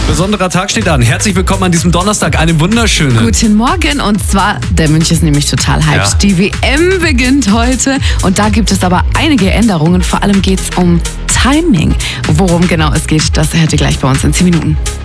Besonderer Tag steht an. Herzlich willkommen an diesem Donnerstag. Einen wunderschönen. Guten Morgen, und zwar, der Mönch ist nämlich total hyped. Ja. Die WM beginnt heute und da gibt es aber einige Änderungen. Vor allem geht es um Timing. Worum genau es geht, das hört ihr gleich bei uns in 10 Minuten.